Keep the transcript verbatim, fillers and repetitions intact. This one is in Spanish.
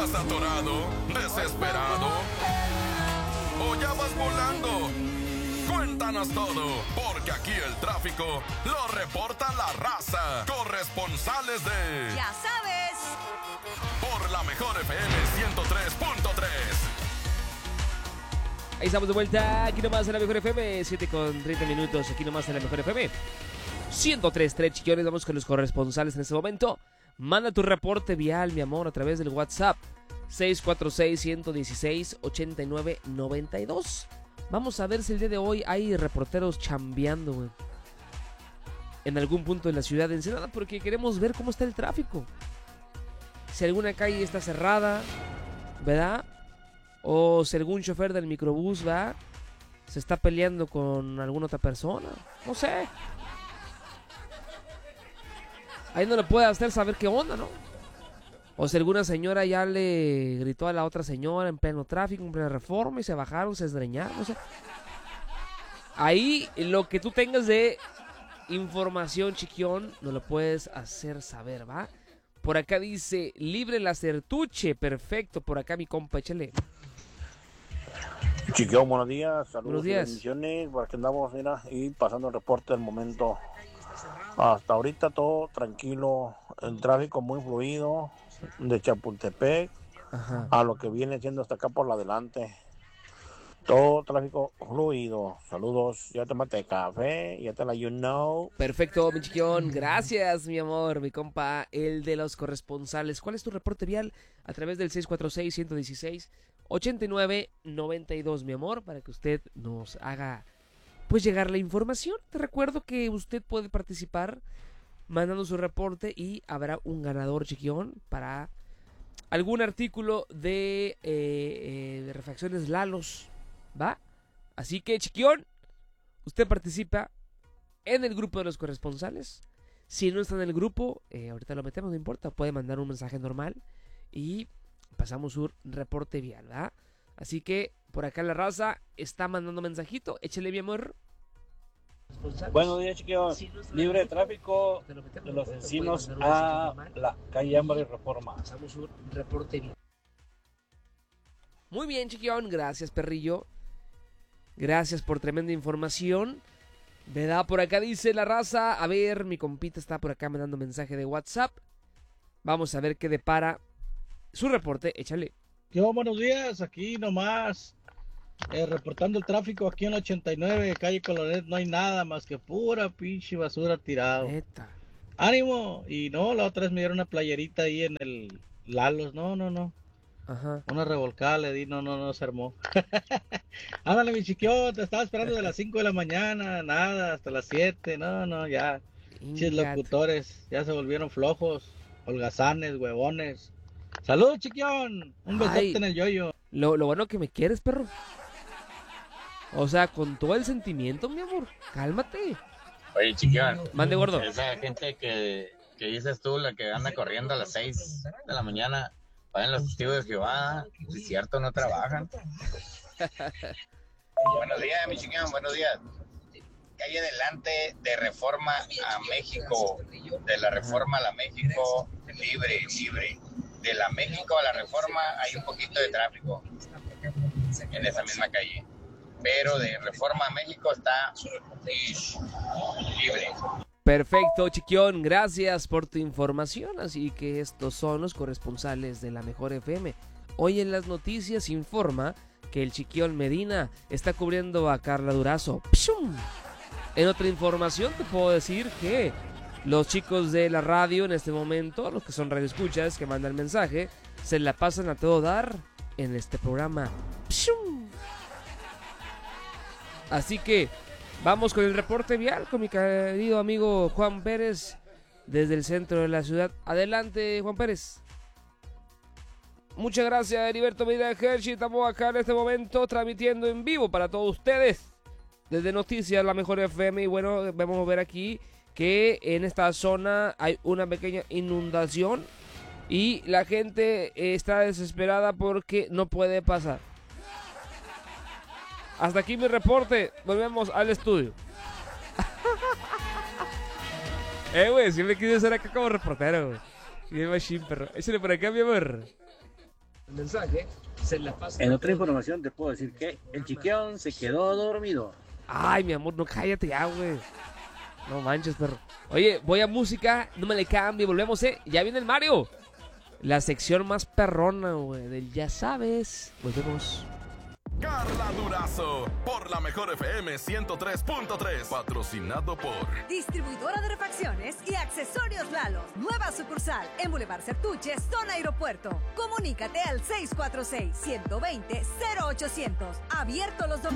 ¿Estás atorado, desesperado o ya vas volando? Cuéntanos todo, porque aquí el tráfico lo reporta la raza. Corresponsales de... Ya sabes. Por la mejor F M ciento tres punto tres. Ahí estamos de vuelta, aquí nomás en la mejor F M, siete con treinta minutos, aquí nomás en la mejor F M ciento tres punto tres, chillones. Vamos con los corresponsales en este momento. Manda tu reporte vial, mi amor, a través del WhatsApp seis cuatro seis, uno uno seis, ocho nueve nueve dos. Vamos a ver si el día de hoy hay reporteros chambeando, güey, en algún punto de la ciudad de Ensenada, porque queremos ver cómo está el tráfico. Si alguna calle está cerrada, ¿verdad? O si algún chofer del microbús, ¿verdad?, se está peleando con alguna otra persona. No sé. Ahí no le puede hacer saber qué onda, ¿no? O si alguna señora ya le gritó a la otra señora en pleno tráfico, en plena Reforma, y se bajaron, se esdreñaron, no sé. Ahí lo que tú tengas de información, chiquión, nos lo puedes hacer saber, ¿va? Por acá dice, libre la Certuche, perfecto. Por acá mi compa, échale. Chiquión, buenos días, saludos Buenos días. y bendiciones, por aquí andamos, mira, y pasando el reporte del momento. Hasta ahorita todo tranquilo, el tráfico muy fluido, de Chapultepec Ajá. a lo que viene siendo hasta acá por la adelante. Todo tráfico fluido. Saludos, ya tomaste café, ya te la you know. Perfecto, mi chiquión, gracias, mi amor, mi compa, el de los corresponsales. ¿Cuál es tu reporte vial? A través del seis cuatro seis, uno uno seis, ocho nueve nueve dos, mi amor, para que usted nos haga, pues, llegar la información. Te recuerdo que usted puede participar mandando su reporte y habrá un ganador, chiquión, para algún artículo de, eh, eh, de refacciones Lalos, ¿va? Así que, chiquión, usted participa en el grupo de los corresponsales. Si no está en el grupo, eh, ahorita lo metemos, no importa, puede mandar un mensaje normal y pasamos un reporte vial, ¿va? Así que por acá la raza está mandando mensajito, échale, mi amor. Buenos días, chiquillos. Libre de tráfico de los Encinos a la calle Ámbar y Reforma. Pasamos un reporte vial. Muy bien, chiquión, gracias, perrillo. Gracias por tremenda información. ¿Verdad? Por acá dice la raza. A ver, mi compita está por acá mandando mensaje de WhatsApp. Vamos a ver qué depara su reporte. Échale. Yo, buenos días, aquí nomás, eh, reportando el tráfico aquí en la ochenta y nueve, calle Colonet, no hay nada más que pura pinche basura tirado. Neta. ¡Ánimo! Y no, la otra vez me dieron una playerita ahí en el Lalos, no, no, no. Ajá. Una revolcada le di, no, no, no, se armó. Ándale, mi chiquillo, te estaba esperando de las cinco de la mañana, nada, hasta las siete, no, no, ya. Chis locutores, ya se volvieron flojos, holgazanes, huevones. Saludos, chiquión, un besote Ay, en el yoyo. Lo, lo bueno que me quieres, perro. O sea, con todo el sentimiento, mi amor. Cálmate. Oye, chiquión. Mande, gordo. Esa gente que, que dices tú, la que anda corriendo a las seis de la mañana, vayan los testigos de Jehová, si es cierto, no trabajan. Buenos días, mi chiquión, buenos días. Calle adelante de Reforma a México, de la Reforma a la México, libre, libre. De la México a la Reforma hay un poquito de tráfico en esa misma calle, pero de Reforma a México está ish, libre. Perfecto, chiquión, gracias por tu información. Así que estos son los corresponsales de la mejor F M. Hoy en las noticias informa que el chiquión Medina está cubriendo a Carla Durazo. ¡Pshum! En otra información te puedo decir que los chicos de la radio en este momento, los que son radioescuchas, que mandan mensaje, se la pasan a todo dar en este programa. ¡Pshum! Así que vamos con el reporte vial con mi querido amigo Juan Pérez desde el centro de la ciudad. Adelante, Juan Pérez. Muchas gracias, Heriberto Medina Hershey. Estamos acá en este momento transmitiendo en vivo para todos ustedes desde Noticias, la mejor F M. Y bueno, vamos a ver aquí que en esta zona hay una pequeña inundación y la gente está desesperada porque no puede pasar. Hasta aquí mi reporte. Volvemos al estudio. Eh, güey, siempre quise ser acá como reportero, güey. Y el machine, perro. Échale por acá, mi amor. el mensaje, se la pasa. En otra información te puedo decir que el chiquión se quedó dormido. Ay, mi amor, no, cállate ya, güey. No manches, perro. Oye, voy a música, no me le cambie, volvemos, ¿eh? Ya viene el Mario. La sección más perrona, güey, del ya sabes. Volvemos. Carla Durazo, por la mejor F M ciento tres punto tres, patrocinado por Distribuidora de refacciones y accesorios Lalo. Nueva sucursal en Boulevard Certuche, zona aeropuerto. Comunícate al seis cuatro seis, uno dos cero, cero ochocientos. Abierto los domingos.